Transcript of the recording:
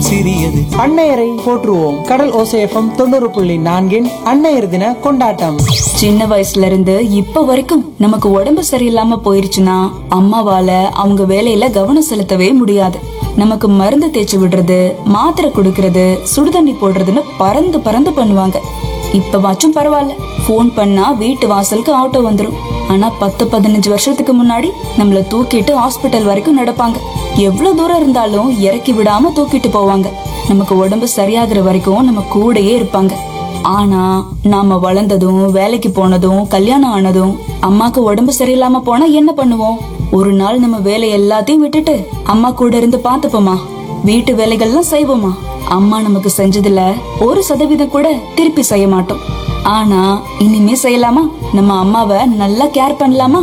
சிறியது. அன்னையரை போற்றுவோம். கடல் ஓசை எஃப்எம் 90.4 அன்னையர் தின கொண்டாட்டம். சின்ன வயசுல இருந்து இப்ப வரைக்கும் நமக்கு உடம்பு சரியில்லாம போயிருச்சுன்னா அம்மாவால அவங்க வேலையில கவனம் செலுத்தவே முடியாது. நமக்கு மருந்து தேய்ச்சி விடுறது, மாத்திரை குடுக்கறது, சுடுதண்ணி போடுறதுன்னு பறந்து பறந்து பண்ணுவாங்க. இப்பவாச்சும் பரவாயில்ல, போன் பண்ணா வீட்டு வாசலுக்கு ஆட்டோ வந்துரும். ஆனா 10-15 வருஷத்துக்கு முன்னாடி நம்மள தூக்கிட்டு ஹாஸ்பிட்டல் வரைக்கும் நடப்பாங்க. எவ்வளவு தூரம் இருந்தாலும் இறக்கி விடாம தூக்கிட்டு போவாங்க. நமக்கு உடம்பு சரியாகிற வரைக்கும் நம்ம கூடயே இருப்பாங்க. ஆனா நாம வளர்ந்ததும் வேலைக்கு போனதும் கல்யாணம் ஆனதும் அம்மாக்கு உடம்பு சரியில்லாம போனா என்ன பண்ணுவோம்? ஒரு நாள் நம்ம வேலை எல்லாத்தையும் விட்டுட்டு அம்மா கூட இருந்து பாத்துப்போமா? வீட்டு வேலைகள்லாம் செய்வோமா? அம்மா நமக்கு செஞ்சதுல 1% கூட திருப்பி செய்ய மாட்டோம். ஆனா இனிமே செய்யலாமா? நம்ம அம்மாவை நல்லா கேர் பண்ணலாமா?